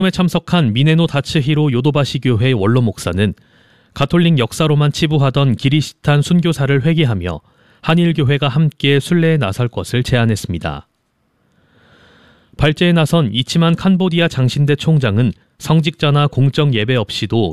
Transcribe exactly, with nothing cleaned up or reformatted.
에 참석한 미네노 다츠히로 요도바시 교회 원로 목사는 가톨릭 역사로만 치부하던 기리시탄 순교사를 회개하며 한일 교회가 함께 순례에 나설 것을 제안했습니다. 발제에 나선 이치만 캄보디아 장신대 총장은 성직자나 공적 예배 없이도